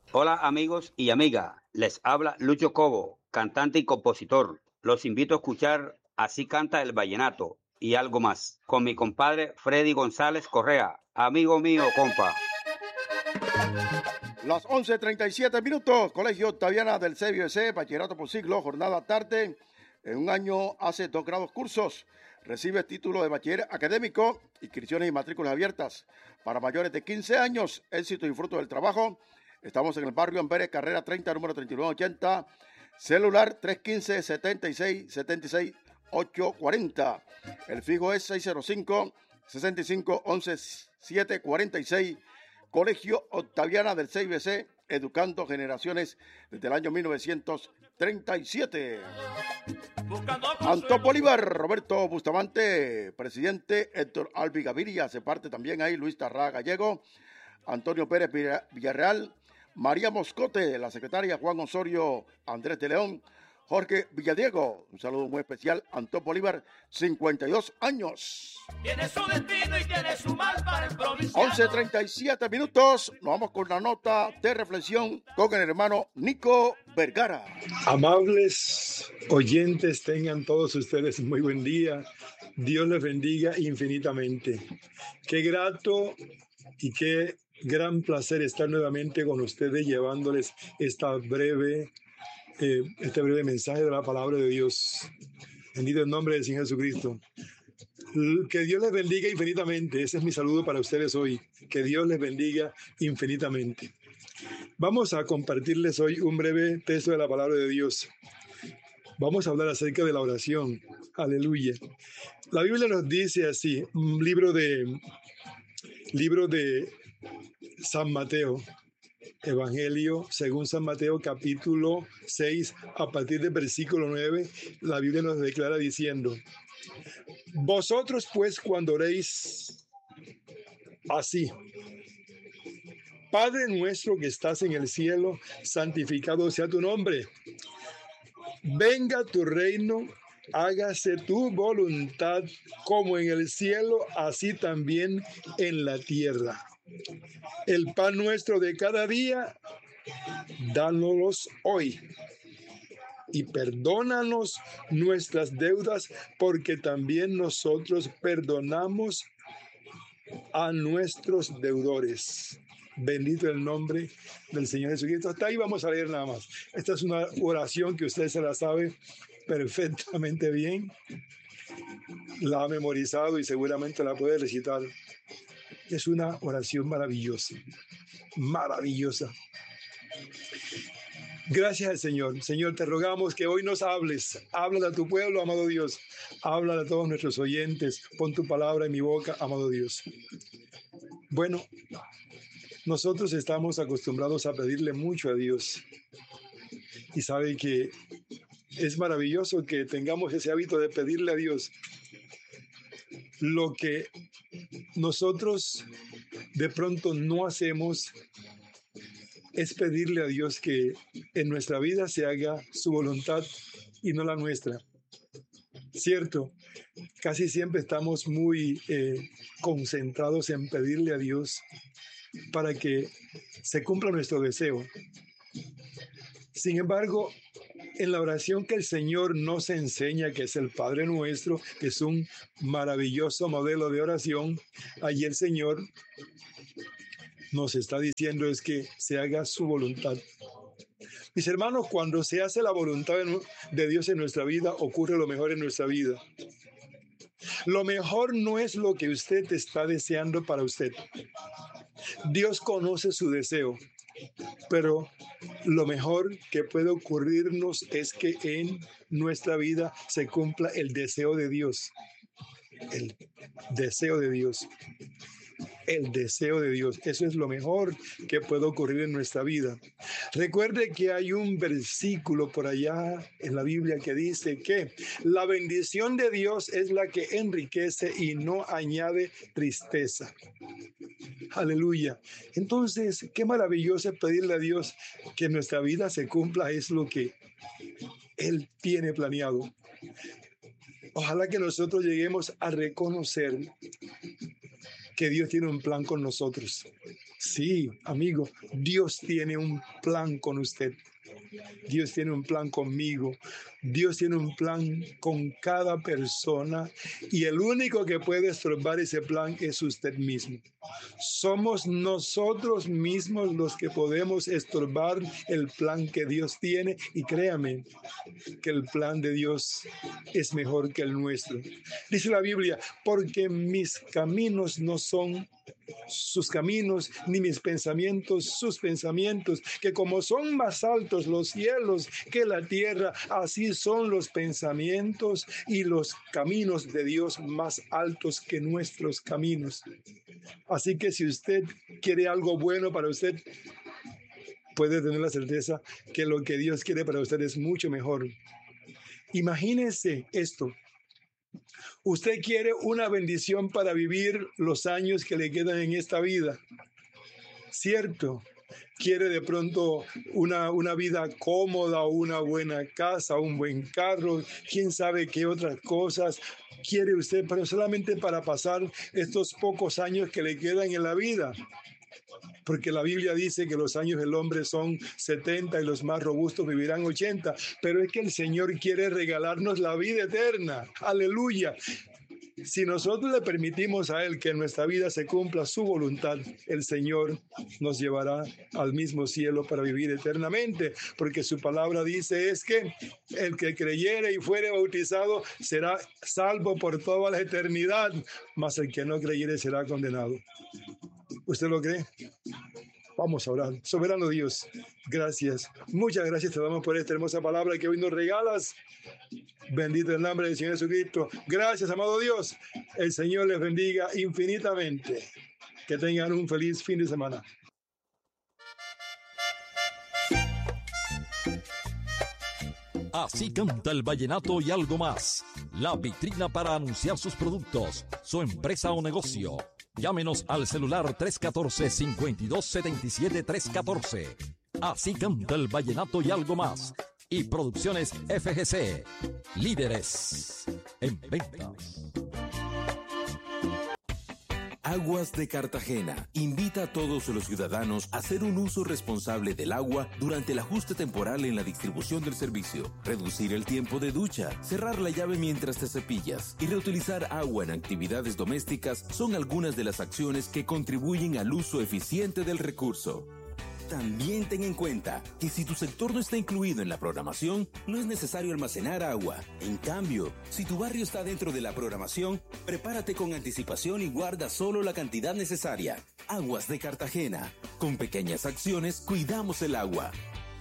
Hola amigos y amigas, les habla Lucho Cobo, cantante y compositor. Los invito a escuchar Así canta el vallenato y algo más, con mi compadre Freddy González Correa, amigo mío, compa. Las 11:37 minutos, Colegio Octaviana del CBC, Bachillerato por Siglo, jornada tarde. En un año hace 2 grados cursos. Recibe título de bachiller académico, inscripciones y matrículas abiertas. Para mayores de 15 años, éxito y fruto del trabajo. Estamos en el barrio Amberes, carrera 30, número 3980. Celular 315-76-76-840. El fijo es 605-6511-746. Colegio Octaviana del CIBC, educando generaciones desde el año 1937. Antón Bolívar, Roberto Bustamante, presidente, Héctor Albi Gaviria, hace parte también ahí, Luis Tarrá Gallego, Antonio Pérez Villarreal, María Moscote, la secretaria, Juan Osorio, Andrés de León, Jorge Villadiego, un saludo muy especial, Antón Bolívar, 52 años. Tiene su destino y tiene su mal para el provinciano. 11:37 minutos, nos vamos con la nota de reflexión con el hermano Nico Vergara. Amables oyentes, tengan todos ustedes muy buen día. Dios les bendiga infinitamente. Qué grato y qué gran placer estar nuevamente con ustedes llevándoles este breve mensaje de la palabra de Dios. Bendito el nombre del Señor Jesucristo. Que Dios les bendiga infinitamente. Ese es mi saludo para ustedes hoy. Que Dios les bendiga infinitamente. Vamos a compartirles hoy un breve texto de la palabra de Dios. Vamos a hablar acerca de la oración. Aleluya. La Biblia nos dice así, un libro de San Mateo, Evangelio según San Mateo, capítulo 6, a partir del versículo 9, la Biblia nos declara diciendo: vosotros pues cuando oréis así: Padre nuestro que estás en el cielo, santificado sea tu nombre. Venga tu reino, hágase tu voluntad como en el cielo, así también en la tierra. El pan nuestro de cada día, dánoslo hoy. Y perdónanos nuestras deudas, porque también nosotros perdonamos a nuestros deudores. Bendito el nombre del Señor Jesucristo. Hasta ahí vamos a leer nada más. Esta es una oración que usted se la sabe perfectamente bien. La ha memorizado y seguramente la puede recitar. Es una oración maravillosa. Maravillosa. Gracias al Señor. Señor, te rogamos que hoy nos hables. Háblale a tu pueblo, amado Dios. Háblale a todos nuestros oyentes. Pon tu palabra en mi boca, amado Dios. Bueno, nosotros estamos acostumbrados a pedirle mucho a Dios. Y sabe que es maravilloso que tengamos ese hábito de pedirle a Dios. Lo que nosotros de pronto no hacemos es pedirle a Dios que en nuestra vida se haga su voluntad y no la nuestra. Cierto, casi siempre estamos muy concentrados en pedirle a Dios para que se cumpla nuestro deseo. Sin embargo, en la oración que el Señor nos enseña, que es el Padre Nuestro, que es un maravilloso modelo de oración, allí el Señor nos está diciendo es que se haga su voluntad. Mis hermanos, cuando se hace la voluntad de Dios en nuestra vida, ocurre lo mejor en nuestra vida. Lo mejor no es lo que usted está deseando para usted. Dios conoce su deseo, pero lo mejor que puede ocurrirnos es que en nuestra vida se cumpla el deseo de Dios. El deseo de Dios. El deseo de Dios. Eso es lo mejor que puede ocurrir en nuestra vida. Recuerde que hay un versículo por allá en la Biblia que dice que la bendición de Dios es la que enriquece y no añade tristeza. Aleluya. Entonces, qué maravilloso es pedirle a Dios que nuestra vida se cumpla, es lo que Él tiene planeado. Ojalá que nosotros lleguemos a reconocer que Dios tiene un plan con nosotros. Sí, amigo, Dios tiene un plan con usted. Dios tiene un plan conmigo. Dios tiene un plan con cada persona y el único que puede estorbar ese plan es usted mismo. Somos nosotros mismos los que podemos estorbar el plan que Dios tiene y créame que el plan de Dios es mejor que el nuestro. Dice la Biblia, porque mis caminos no son sus caminos, ni mis pensamientos sus pensamientos, que como son más altos los cielos que la tierra, así son los pensamientos y los caminos de Dios más altos que nuestros caminos. Así que si usted quiere algo bueno para usted, puede tener la certeza que lo que Dios quiere para usted es mucho mejor. Imagínese esto. Usted quiere una bendición para vivir los años que le quedan en esta vida, ¿cierto? Quiere de pronto una vida cómoda, una buena casa, un buen carro, quién sabe qué otras cosas quiere usted, pero solamente para pasar estos pocos años que le quedan en la vida. Porque la Biblia dice que los años del hombre son 70 y los más robustos vivirán 80. Pero es que el Señor quiere regalarnos la vida eterna. ¡Aleluya! Si nosotros le permitimos a Él que en nuestra vida se cumpla su voluntad, el Señor nos llevará al mismo cielo para vivir eternamente. Porque su palabra dice es que el que creyere y fuere bautizado será salvo por toda la eternidad, mas el que no creyere será condenado. ¿Usted lo cree? Vamos a orar. Soberano Dios, gracias. Muchas gracias te damos por esta hermosa palabra que hoy nos regalas. Bendito el nombre del Señor Jesucristo. Gracias, amado Dios. El Señor les bendiga infinitamente. Que tengan un feliz fin de semana. Así canta el vallenato y algo más. La vitrina para anunciar sus productos, su empresa o negocio. Llámenos al celular 314-5277-314. Así canta el vallenato y algo más. Y Producciones FGC. Líderes en ventas. Aguas de Cartagena invita a todos los ciudadanos a hacer un uso responsable del agua durante el ajuste temporal en la distribución del servicio, reducir el tiempo de ducha, cerrar la llave mientras te cepillas y reutilizar agua en actividades domésticas son algunas de las acciones que contribuyen al uso eficiente del recurso. También ten en cuenta que si tu sector no está incluido en la programación, no es necesario almacenar agua. En cambio, si tu barrio está dentro de la programación, prepárate con anticipación y guarda solo la cantidad necesaria. Aguas de Cartagena. Con pequeñas acciones, cuidamos el agua.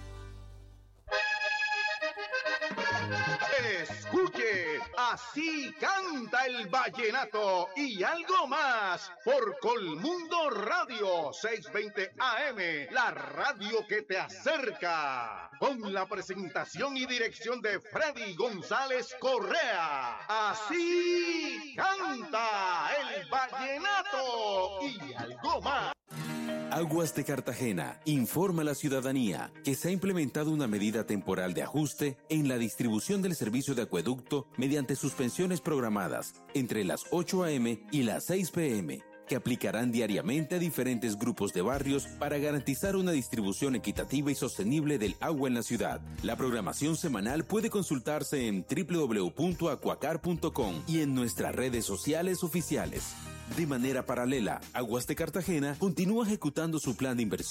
Escuche, así canta el vallenato y algo más por Colmundo Radio 620 AM, la radio que te acerca, con la presentación y dirección de Freddy González Correa. Así canta el vallenato y algo más. Aguas de Cartagena informa a la ciudadanía que se ha implementado una medida temporal de ajuste en la distribución del servicio de acueducto mediante suspensiones programadas entre las 8 a.m. y las 6 p.m., que aplicarán diariamente a diferentes grupos de barrios para garantizar una distribución equitativa y sostenible del agua en la ciudad. La programación semanal puede consultarse en www.acuacar.com y en nuestras redes sociales oficiales. De manera paralela, Aguas de Cartagena continúa ejecutando su plan de inversión